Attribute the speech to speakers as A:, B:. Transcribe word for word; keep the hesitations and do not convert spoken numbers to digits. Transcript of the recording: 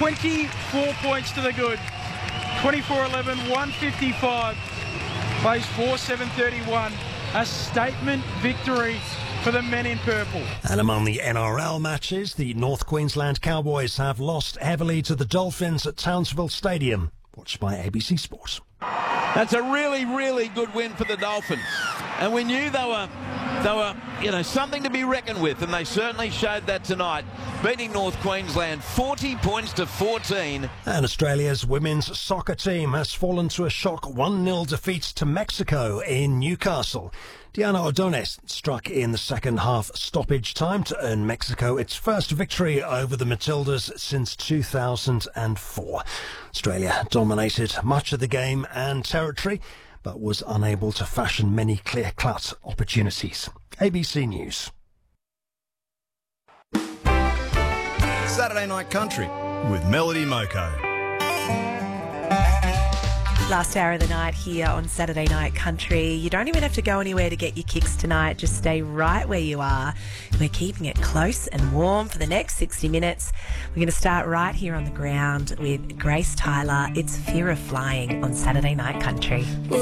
A: twenty-four points to the good. twenty-four eleven, one fifty-five. Plays four seven thirty-one. A statement victory for the men in purple.
B: And among the N R L matches, the North Queensland Cowboys have lost heavily to the Dolphins at Townsville Stadium. Watched by A B C Sport.
C: That's a really, really good win for the Dolphins. And we knew they were, they were, you know, something to be reckoned with, and they certainly showed that tonight, beating North Queensland forty points to fourteen.
B: And Australia's women's soccer team has fallen to a shock one nil defeat to Mexico in Newcastle. Diana Ordonez struck in the second half stoppage time to earn Mexico its first victory over the Matildas since two thousand four. Australia dominated much of the game and territory, but was unable to fashion many clear-cut opportunities. A B C News.
D: Saturday Night Country with Melody Moko.
E: Last hour of the night here on Saturday Night Country. You don't even have to go anywhere to get your kicks tonight. Just stay right where you are. We're keeping it close and warm for the next sixty minutes. We're going to start right here on the ground with Grace Tyler. It's Fear of Flying on Saturday Night Country.